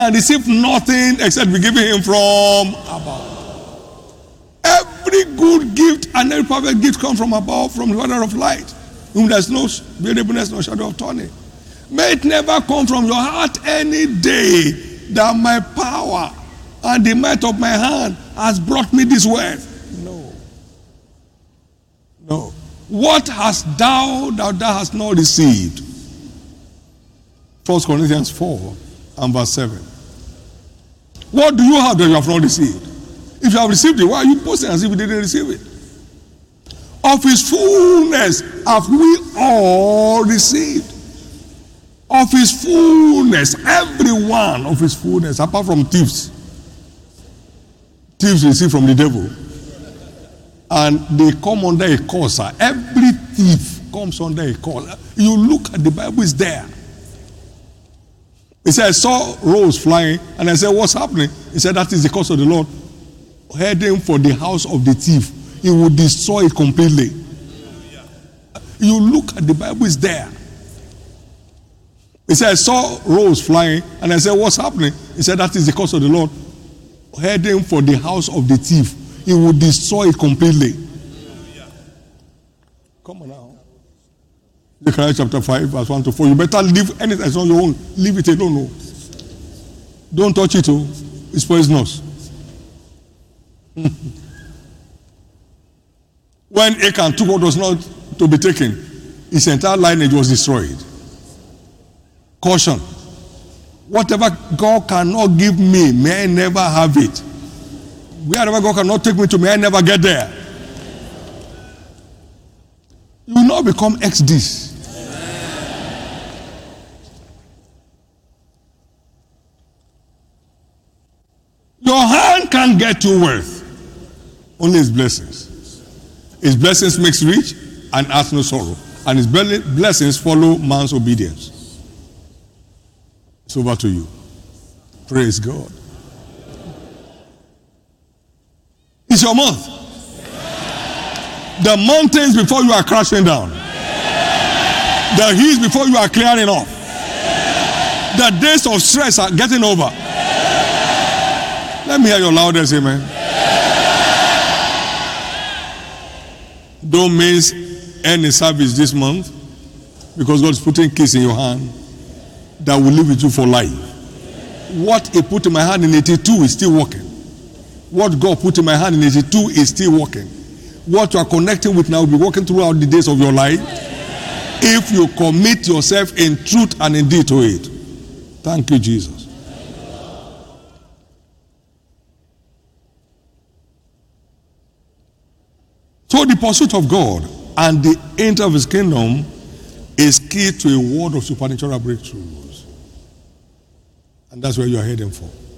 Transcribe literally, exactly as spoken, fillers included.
and receive nothing except be given him from above. Every good gift and every perfect gift comes from above, from the Father of light, whom there is no variableness, no shadow of turning. May it never come from your heart any day that my power and the might of my hand has brought me this wealth. No. No. What hast thou that thou hast not received? First Corinthians four and verse seven. What do you have that you have not received? If you have received it, why are you posting as if you didn't receive it? Of his fullness have we all received. Of his fullness, every one of his fullness, apart from thieves. Thieves receive from the devil. And they come under a curse. Every thief comes under a curse. You look at the Bible, it's there. He said, I saw roes flying, and I said, what's happening? He said, that is the curse of the Lord, heading for the house of the thief. He will destroy it completely. You look at the Bible, it's there. He said, I saw roes flying, and I said, what's happening? He said, that is the curse of the Lord, heading for the house of the thief. He will destroy it completely. Come on now. Zechariah chapter five, verse one to four. You better leave anything that's on your own. Leave it alone. No. Don't touch it. Oh. It's poisonous. When Achan took what was not to be taken, his entire lineage was destroyed. Caution. Whatever God cannot give me, may I never have it. Wherever God cannot take me to, may I never get there. You will not become ex-this. Your hand can't get you wealth. Only his blessings. His blessings makes rich and adds no sorrow. And his blessings follow man's obedience. It's over to you. Praise God. It's your month. The mountains before you are crashing down. The hills before you are clearing off. The days of stress are getting over. Let me hear your loudest amen. Don't miss any service this month, because God is putting keys in your hand that will live with you for life. What he put in my hand in eighty-two is still working. What God put in my hand in eighty-two is still working. What you are connecting with now will be working throughout the days of your life if you commit yourself in truth and in deed to it. Thank you, Jesus. So the pursuit of God and the enter of his kingdom is key to a world of supernatural breakthroughs. And that's where you are heading for.